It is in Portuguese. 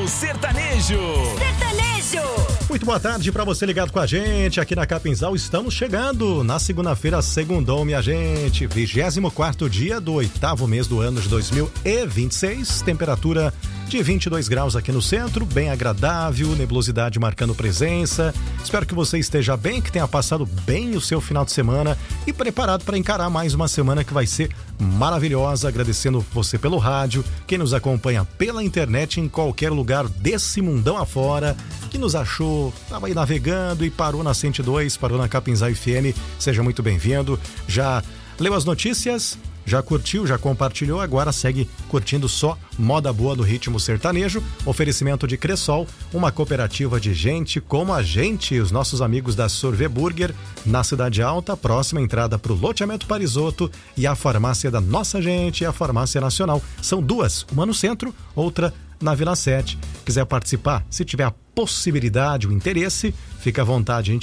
Ritmo Sertanejo. Muito boa tarde para você ligado com a gente aqui na Capinzal. Estamos chegando na segunda-feira, segundou, minha gente. 24º dia do 8º mês do ano de 2026. Temperatura de 22 graus aqui no centro, bem agradável, nebulosidade marcando presença. Espero que você esteja bem, que tenha passado bem o seu final de semana e preparado para encarar mais uma semana que vai ser maravilhosa. Agradecendo você pelo rádio, quem nos acompanha pela internet em qualquer lugar desse mundão afora, que nos achou, estava aí navegando e parou na 102, parou na Capinzal FM. Seja muito bem-vindo. Já leu as notícias? Já curtiu, já compartilhou, agora segue curtindo só moda boa do ritmo sertanejo. Oferecimento de Cressol, uma cooperativa de gente como a gente, os nossos amigos da Sorvê Burger, na Cidade Alta, próxima entrada para o loteamento Parisotto, e a farmácia da nossa gente, a Farmácia Nacional. São duas, uma no centro, outra na Vila 7. Quiser participar, se tiver a possibilidade, o interesse, fica à vontade. A gente